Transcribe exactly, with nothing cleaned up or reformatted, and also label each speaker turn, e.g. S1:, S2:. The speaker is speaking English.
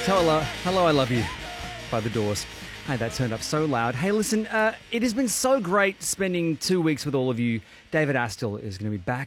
S1: Hello, hello, I love you by The Doors. Hey, that turned up so loud. Hey, listen, uh, it has been so great spending two weeks with all of you. David Astle is going to be back